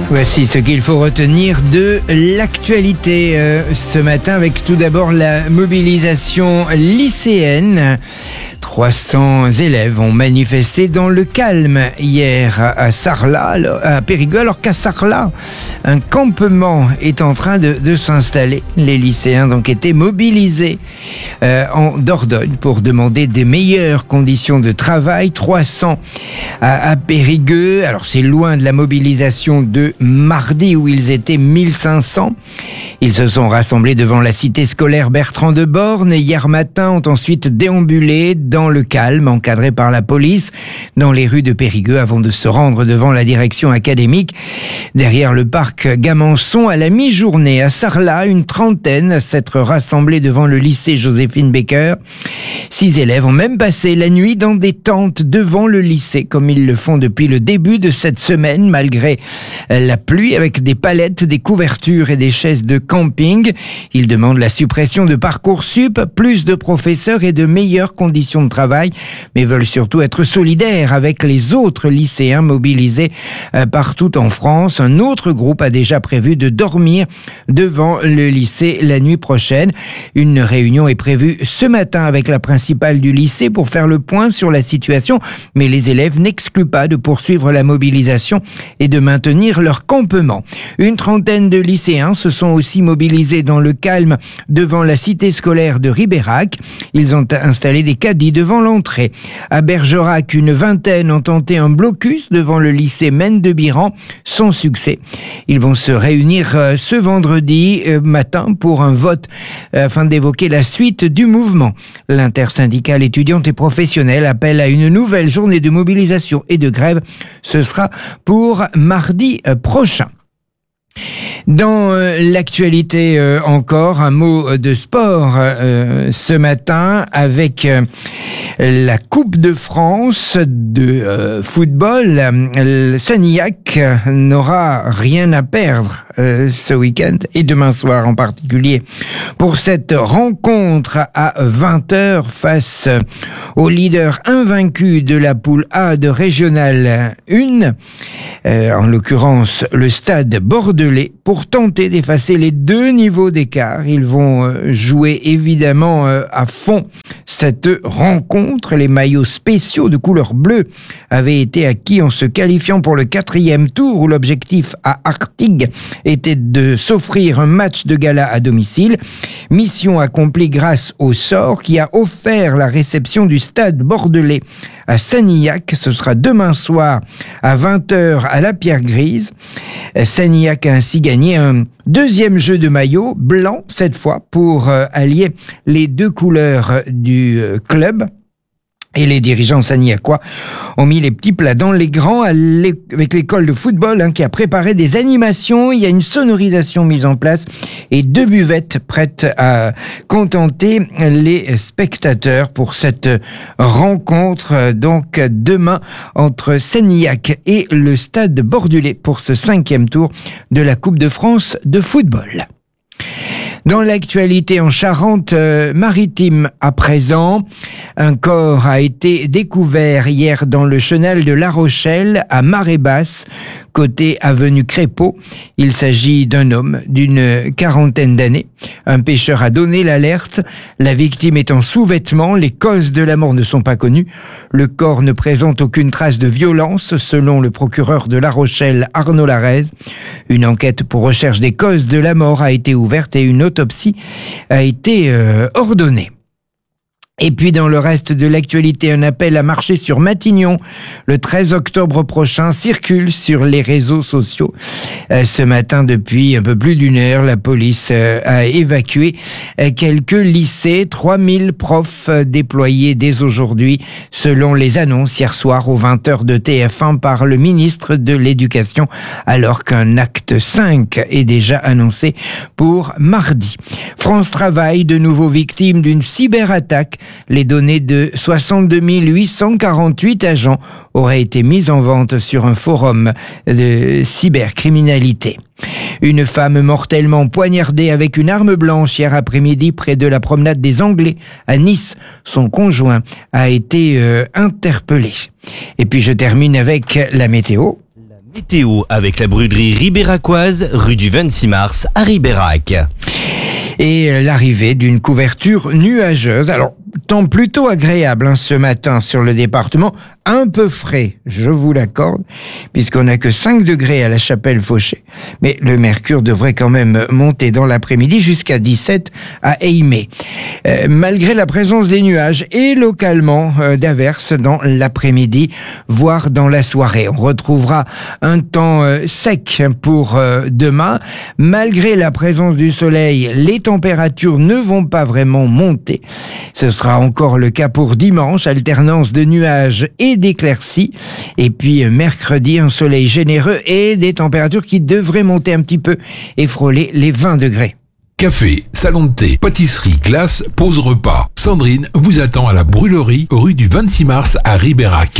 Voici ce qu'il faut retenir de l'actualité ce matin, avec tout d'abord la mobilisation lycéenne. 300 élèves ont manifesté dans le calme hier à Sarlat, à Périgueux, alors qu'à Sarlat, un campement est en train de s'installer. Les lycéens ont été mobilisés en Dordogne pour demander des meilleures conditions de travail. 300 à Périgueux, alors c'est loin de la mobilisation de mardi où ils étaient 1500. Ils se sont rassemblés devant la cité scolaire Bertrand de Born et hier matin ont ensuite déambulé dans le calme, encadré par la police, dans les rues de Périgueux avant de se rendre devant la direction académique. Derrière le parc Gamançon, à la mi-journée, à Sarlat, une trentaine s'être rassemblés devant le lycée Joséphine Baker. 6 élèves ont même passé la nuit dans des tentes devant le lycée, comme ils le font depuis le début de cette semaine, malgré la pluie, avec des palettes, des couvertures et des chaises de camping. Ils demandent la suppression de Parcoursup, plus de professeurs et de meilleures conditions de travail, mais veulent surtout être solidaires avec les autres lycéens mobilisés partout en France. Un autre groupe a déjà prévu de dormir devant le lycée la nuit prochaine. Une réunion est prévue ce matin avec la principale du lycée pour faire le point sur la situation, mais les élèves n'excluent pas de poursuivre la mobilisation et de maintenir leur campement. Une trentaine de lycéens se sont aussi mobilisés dans le calme devant la cité scolaire de Ribérac. Ils ont installé des caddies devant l'entrée. À Bergerac, une vingtaine ont tenté un blocus devant le lycée Maine de Biran, sans succès. Ils vont se réunir ce vendredi matin pour un vote afin d'évoquer la suite du mouvement. L'intersyndicale étudiante et professionnelle appelle à une nouvelle journée de mobilisation et de grève. Ce sera pour mardi prochain. Dans l'actualité encore, un mot de sport ce matin avec la Coupe de France de football. Sanilhac n'aura rien à perdre ce week-end et demain soir en particulier pour cette rencontre à 20h face au leader invaincu de la poule A de Régional 1, en l'occurrence le Stade Bordelais, pour tenter d'effacer les 2 niveaux d'écart. Ils vont jouer évidemment à fond cette rencontre. Les maillots spéciaux de couleur bleue avaient été acquis en se qualifiant pour le 4e tour où l'objectif à Artigues était de s'offrir un match de gala à domicile. Mission accomplie grâce au sort qui a offert la réception du Stade Bordelais à Sanilhac. Ce sera demain soir à 20h à la Pierre Grise. Sanilhac a ainsi gagné un 2e jeu de maillot, blanc cette fois, pour allier les 2 couleurs du club. Et les dirigeants sanilhacois ont mis les petits plats dans les grands avec l'école de football qui a préparé des animations. Il y a une sonorisation mise en place et 2 buvettes prêtes à contenter les spectateurs pour cette rencontre. Donc demain entre Sanilhac et le Stade Bordelais pour ce 5e tour de la Coupe de France de football. Dans l'actualité en Charente-Maritime à présent, un corps a été découvert hier dans le chenal de La Rochelle à marée basse, côté avenue Crépeau. Il s'agit d'un homme d'une quarantaine d'années. Un pêcheur a donné l'alerte. La victime est en sous-vêtements. Les causes de la mort ne sont pas connues. Le corps ne présente aucune trace de violence, selon le procureur de La Rochelle, Arnaud Larez. Une enquête pour recherche des causes de la mort a été ouverte et une autopsie a été ordonnée. Et puis dans le reste de l'actualité, un appel à marcher sur Matignon le 13 octobre prochain circule sur les réseaux sociaux. Ce matin, depuis un peu plus d'une heure, la police a évacué quelques lycées, 3000 profs déployés dès aujourd'hui, selon les annonces hier soir aux 20h de TF1 par le ministre de l'Éducation, alors qu'un acte 5 est déjà annoncé pour mardi. France Travail, de nouveau victime d'une cyberattaque. Les données de 62 848 agents auraient été mises en vente sur un forum de cybercriminalité. Une femme mortellement poignardée avec une arme blanche hier après-midi près de la promenade des Anglais à Nice. Son conjoint a été interpellé. Et puis je termine avec la météo. Météo avec la brûlerie ribéracoise, rue du 26 mars à Ribérac. Et l'arrivée d'une couverture nuageuse. Alors, temps plutôt agréable ce matin sur le département, un peu frais, je vous l'accorde, puisqu'on n'a que 5 degrés à la Chapelle-Fauché. Mais le mercure devrait quand même monter dans l'après-midi jusqu'à 17 à Eymet. Malgré la présence des nuages et localement d'averses dans l'après-midi, voire dans la soirée. On retrouvera un temps sec pour demain. Malgré la présence du soleil, les températures ne vont pas vraiment monter. Ce sera encore le cas pour dimanche, alternance de nuages et d'éclaircies. Et puis mercredi, un soleil généreux et des températures qui devraient monter un petit peu et frôler les 20 degrés. Café, salon de thé, pâtisserie, glace, pause repas. Sandrine vous attend à la brûlerie, rue du 26 mars à Ribérac.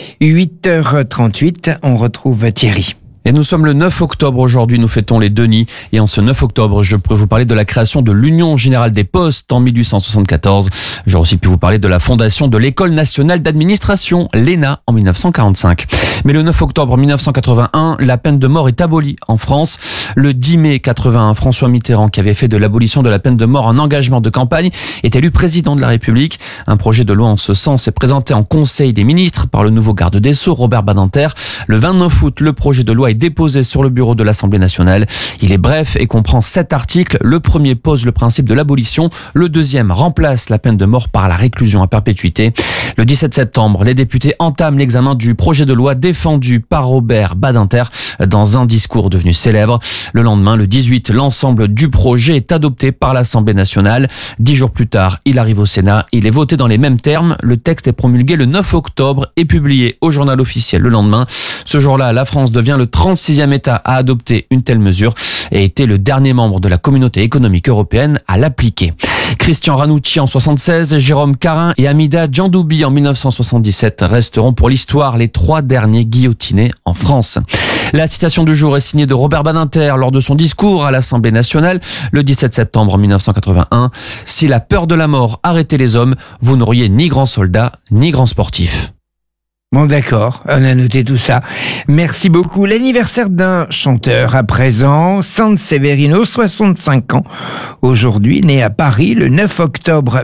8h38, on retrouve Thierry. Et nous sommes le 9 octobre aujourd'hui, nous fêtons les Denis. Et en ce 9 octobre, je pourrais vous parler de la création de l'Union Générale des Postes en 1874. J'aurais aussi pu vous parler de la fondation de l'École Nationale d'Administration, l'ENA, en 1945. Mais le 9 octobre 1981, la peine de mort est abolie en France. Le 10 mai 81, François Mitterrand, qui avait fait de l'abolition de la peine de mort un engagement de campagne, est élu président de la République. Un projet de loi en ce sens est présenté en Conseil des ministres par le nouveau garde des Sceaux, Robert Badinter. Le 29 août, le projet de loi est déposé sur le bureau de l'Assemblée nationale. Il est bref et comprend 7 articles. Le premier pose le principe de l'abolition. Le deuxième remplace la peine de mort par la réclusion à perpétuité. Le 17 septembre, les députés entament l'examen du projet de loi défendu par Robert Badinter dans un discours devenu célèbre. Le lendemain, le 18, l'ensemble du projet est adopté par l'Assemblée nationale. 10 jours plus tard, il arrive au Sénat. Il est voté dans les mêmes termes. Le texte est promulgué le 9 octobre et publié au journal officiel le lendemain. Ce jour-là, la France devient le 36e État à adopter une telle mesure et était le dernier membre de la communauté économique européenne à l'appliquer. Christian Ranucci en 76, Jérôme Carin et Hamida Djandoubi en 1977 resteront pour l'histoire les 3 derniers guillotinés en France. La citation du jour est signée de Robert Badinter lors de son discours à l'Assemblée nationale le 17 septembre 1981. « Si la peur de la mort arrêtait les hommes, vous n'auriez ni grand soldat, ni grand sportif. » Bon d'accord, on a noté tout ça. Merci beaucoup. L'anniversaire d'un chanteur à présent, Sanseverino, 65 ans. Aujourd'hui, né à Paris le 9 octobre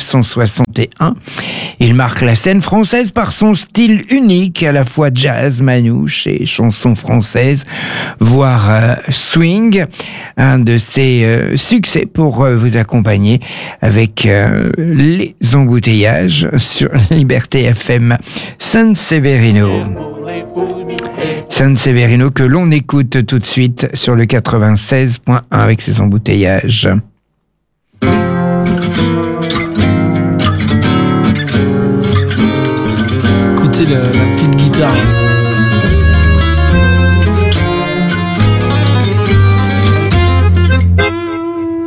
1961. Il marque la scène française par son style unique, à la fois jazz, manouche et chanson française, voire swing. Un de ses succès pour vous accompagner avec les embouteillages sur Liberté FM. Sanseverino que l'on écoute tout de suite sur le 96.1 avec ses embouteillages.